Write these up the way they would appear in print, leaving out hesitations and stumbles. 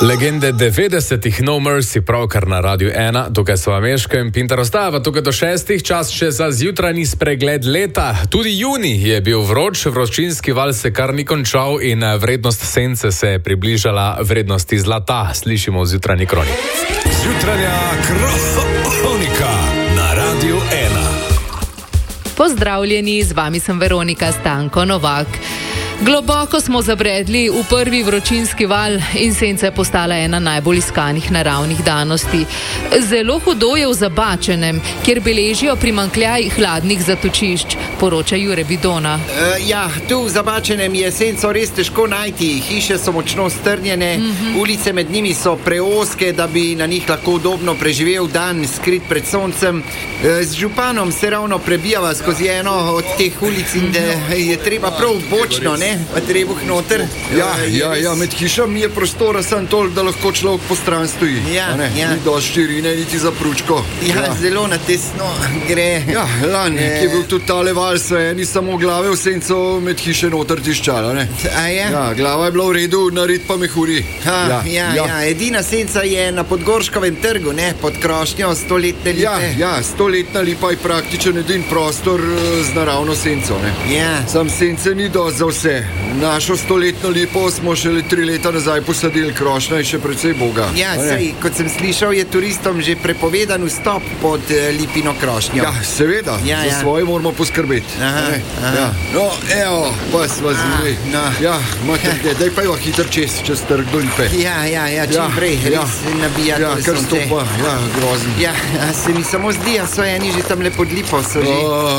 Legende 90-ih No Mercy pravkar na Radiu 1, tukaj so Ameška in Pintar ostava, tukaj do 6, čas še za zjutrajni spregled leta. Tudi junij je bil vroč, vročinski val se kar ni končal in vrednost sence se je približala vrednosti zlata. Slišimo v zjutrajni kroniki. Zjutranja kronika na Radiu 1. Pozdravljeni, z vami sem Veronika Stanko Novak. Globoko smo zabredli v prvi vročinski val in senca je postala ena najbolj iskanih naravnih danosti. Zelo hudo je v Zabačenem, kjer beležijo primanjkljaj hladnih zatočišč, poroča Jure Bidona. Tu v Zabačenem je senco res težko najti. Hiše so močno strnjene, ulice med njimi so preozke, da bi na njih lahko udobno preživel dan, skrit pred soncem. Z županom se ravno prebijava skozi eno od teh ulic in je treba prav bočno, pa trebuh noter. Med hišami je prostora samo toliko, da lahko človek po stran stoji. Ni dosti širine, niti za pručko. Zelo na tesno gre. Lani, ki je bil tudi tale val, so eni samo glave v senco med hiše noter tiščala, ne? Glava je bila v redu, nared pa mehuri. Edina senca je na Podgorškovem trgu, ne? Pod krošnjo stoletne lipe. Stoletna lipa je praktičen edin prostor z naravno senco, ne? Sam sence ni dosti za vse. Našo stoletno lipo smo šele 3 leta nazaj posadili, krošnja je še precej boga. Kot sem slišal, je turistom že prepovedan vstop pod lipino krošnjo. Seveda, za svoje moramo poskrbeti. No, evo, pa sva zmej. Daj pa jo hitro čez trg do lipe. Čim prej, res nabija to sonce. Kar stopa, grozen. Se mi samo zdi, so eni že tam le pod lipo, so že.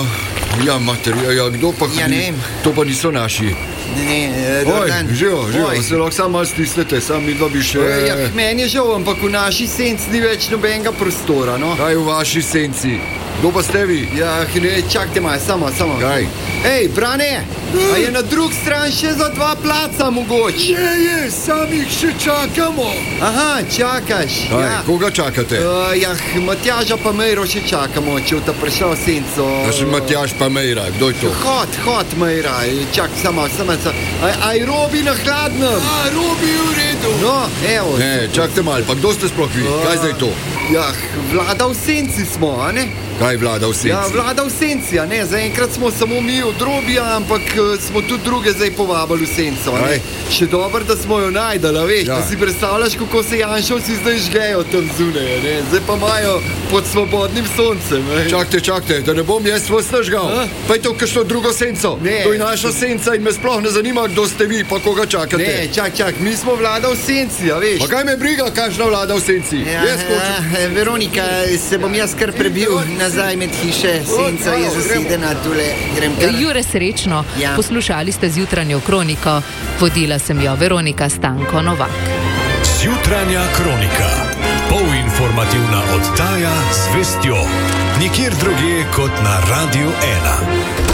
Kdo pa hodi? To pa niso naši. Živo, se lahko samo malo stisnete, sam mi dva bi še... Meni je žal, ampak v naši senci ni več nobenega prostora, no. Kaj v vaši senci? Kdo pa ste vi? Čakajte malo, samo. Kaj? Ej, Brane, a je na drug stran še za 2 placa mogoče? Je, sam jih še čakamo. Aha, čakaš. Koga čakate? Matjaža pa Mejro še čakamo, če ta prišel senco. Matjaž pa Mejra, kdo je to? Hod Mejra, čak, samo. Aj Robi na hladnem. Robi v redu. No, evo. Čakajte malo, pa kdo ste sploh vi? Kaj zdaj to? Vlada v senci smo, a ne? Kaj vlada v senci? Vlada v senci, a ne? Zaenkrat smo samo mi od Robija, ampak smo tudi druge zdaj povabili v senco, a ne? Še dobro, da smo jo najdali, veš, da si predstavljaš, kako se Janšovci zdaj žgejo tam zunaj, a ne? Zdaj pa imajo pod svobodnim soncem, ne? Čakajte, da ne bom jaz vas nažgal. Pa je to kakšno drugo senco? Ne. To je naša senca in me sploh ne zanima, kdo ste vi, pa koga čakate. Ne, čak, mi smo vlada v senci, a veš? Pa kaj me briga, kakšna vlada v senci? Veronika, se bom jaz kar prebil nazaj med hiše, senca je zasedena, tule grem kar. Jure, srečno, poslušali ste zjutranjo kroniko, vodila sem jo Veronika Stanko Novak. Zjutranja kronika, polinformativna oddaja z vestjo, nikjer drugje kot na Radiu 1.